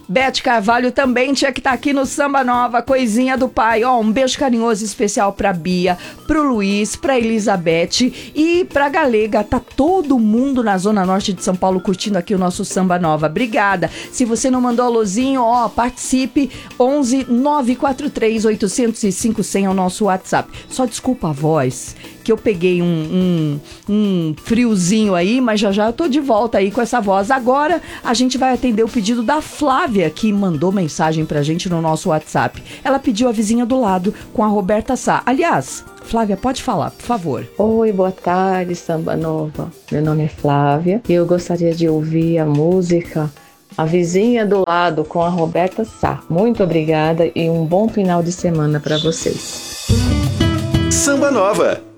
Beth Carvalho também tinha que estar aqui no Samba Nova, coisinha do pai. Ó, um beijo carinhoso especial pra Bia, pro Luiz, pra Elizabeth e pra Galega. Tá todo mundo na Zona Norte de São Paulo curtindo aqui o nosso Samba Nova. Obrigada. Se você não mandou alôzinho, ó, participe. 11 943 805 100 é o nosso WhatsApp. Só desculpa a voz, que eu peguei um friozinho aí, mas já eu tô de volta aí com essa voz. Agora a gente vai atender o pedido da Flávia, que mandou mensagem pra gente no nosso WhatsApp. Ela pediu a vizinha do lado com a Roberta Sá. Aliás, Flávia, pode falar, por favor. Oi, boa tarde, Samba Nova. Meu nome é Flávia e eu gostaria de ouvir a música A Vizinha do Lado com a Roberta Sá. Muito obrigada e um bom final de semana para vocês. Samba Nova.